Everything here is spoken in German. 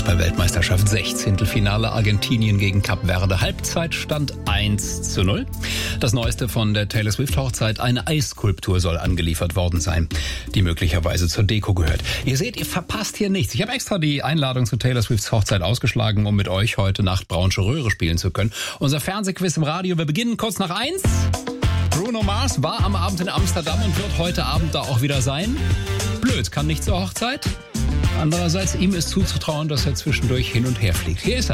Fußball-Weltmeisterschaft 16. Finale Argentinien gegen Kap Verde. Halbzeitstand 1:0. Das Neueste von der Taylor Swift-Hochzeit, eine Eisskulptur soll angeliefert worden sein, die möglicherweise zur Deko gehört. Ihr seht, ihr verpasst hier nichts. Ich habe extra die Einladung zu Taylor Swifts Hochzeit ausgeschlagen, um mit euch heute Nacht Braunsche Röhre spielen zu können. Unser Fernsehquiz im Radio, wir beginnen kurz nach 1. Bruno Mars war am Abend in Amsterdam und wird heute Abend da auch wieder sein. Blöd, kann nicht zur Hochzeit. Andererseits, ihm ist zuzutrauen, dass er zwischendurch hin und her fliegt. Hier ist er.